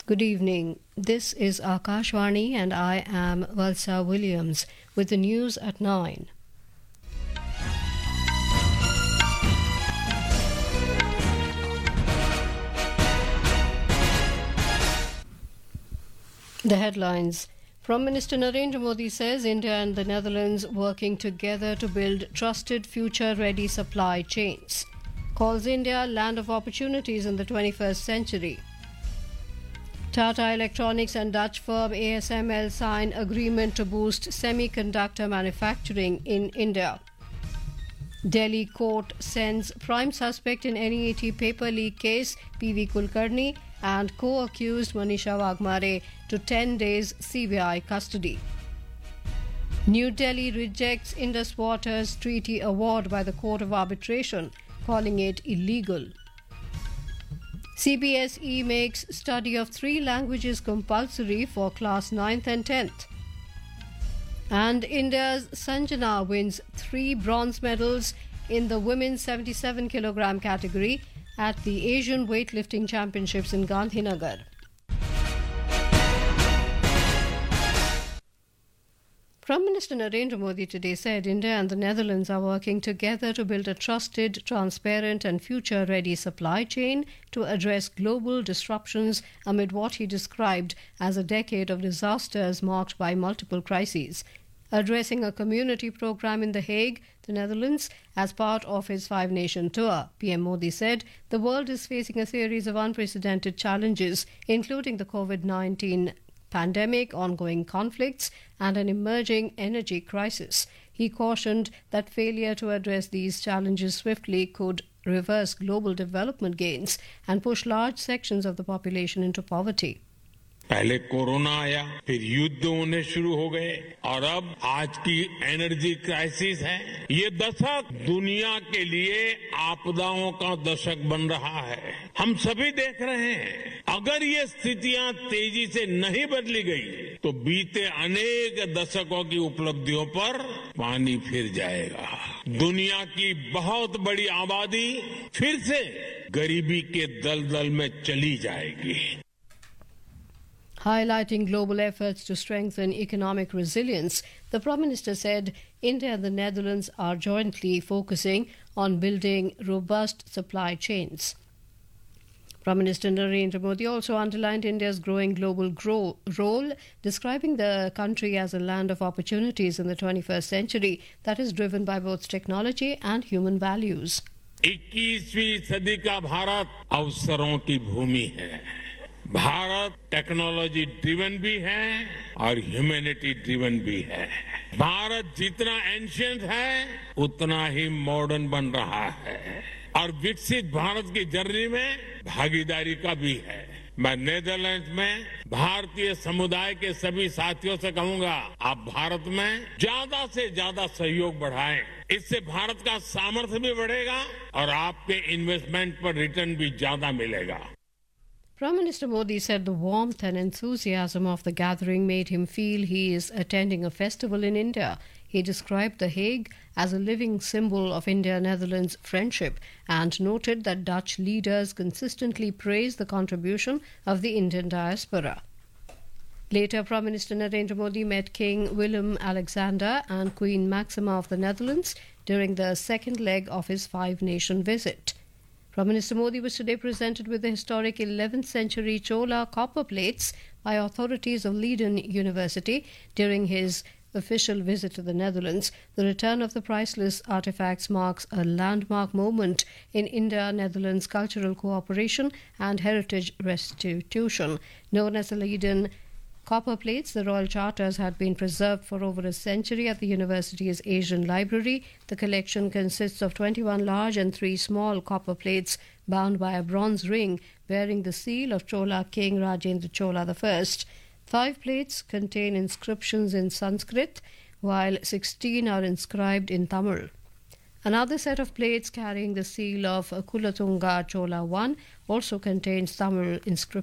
Good evening. This is Akashvani and I am Valsa Williams with the news at 9. The headlines. Prime Minister Narendra Modi says India and the Netherlands working together to build trusted future-ready supply chains. Calls India land of opportunities in the 21st century. Tata Electronics and Dutch firm ASML sign agreement to boost semiconductor manufacturing in India. Delhi court sends prime suspect in NET paper leak case PV Kulkarni and co-accused Manisha Wagmare to 10 days CBI custody. New Delhi rejects Indus Waters Treaty Award by the Court of Arbitration, calling it illegal. CBSE makes study of 3 languages compulsory for class 9th and 10th. And India's Sanjana wins 3 bronze medals in the women's 77 kilogram category at the Asian Weightlifting Championships in Gandhinagar. Prime Minister Narendra Modi today said India and the Netherlands are working together to build a trusted, transparent and future-ready supply chain to address global disruptions amid what he described as a decade of disasters marked by multiple crises. Addressing a community program in The Hague, the Netherlands, as part of his 5-nation tour, PM Modi said the world is facing a series of unprecedented challenges, including the COVID-19 pandemic, ongoing conflicts, and an emerging energy crisis. He cautioned that failure to address these challenges swiftly could reverse global development gains and push large sections of the population into poverty. पहले corona आया, फिर युद्ध होने शुरू हो गए और अब आज की एनर्जी क्राइसिस है। ये दशक दुनिया के लिए आपदाओं का दशक बन रहा है। हम सभी देख रहे हैं, अगर ये स्थितियां तेजी से नहीं बदली गई तो बीते अनेक दशकों की उपलब्धियों पर पानी फिर जाएगा। दुनिया की बहुत बड़ी आबादी फिर से गरीबी के दलदल में चली जाएगी। Highlighting global efforts to strengthen economic resilience, the Prime Minister said India and the Netherlands are jointly focusing on building robust supply chains. Prime Minister Narendra Modi also underlined India's growing global role, describing the country as a land of opportunities in the 21st century that is driven by both technology and human values. 21वीं सदी का भारत अवसरों की भूमि है। Bharat technology driven भी है और humanity driven भी है। भारत जितना एंशिएंट है उतना ही मॉडर्न बन रहा है और विकसित भारत की जर्नी में भागीदारी का भी है। मैं नीदरलैंड्स में भारतीय समुदाय के सभी साथियों से कहूंगा, आप भारत में ज्यादा से ज्यादा सहयोग बढ़ाएं। इससे भारत का सामर्थ्य भी बढ़ेगा और आपके इन्वेस्टमेंट पर रिटर्न भी ज्यादा मिलेगा। Prime Minister Modi said the warmth and enthusiasm of the gathering made him feel he is attending a festival in India. He described The Hague as a living symbol of India-Netherlands friendship and noted that Dutch leaders consistently praised the contribution of the Indian diaspora. Later, Prime Minister Narendra Modi met King Willem-Alexander and Queen Maxima of the Netherlands during the second leg of his 5-nation visit. Prime Minister Modi was today presented with the historic 11th century Chola copper plates by authorities of Leiden University during his official visit to the Netherlands. The return of the priceless artifacts marks a landmark moment in India-Netherlands cultural cooperation and heritage restitution. Known as the Leiden copper plates, the royal charters had been preserved for over a century at the university's Asian Library. The collection consists of 21 large and 3 small copper plates bound by a bronze ring bearing the seal of Chola King Rajendra Chola I. 5 plates contain inscriptions in Sanskrit, while 16 are inscribed in Tamil. Another set of plates carrying the seal of Kulatunga Chola I also contains Tamil inscriptions.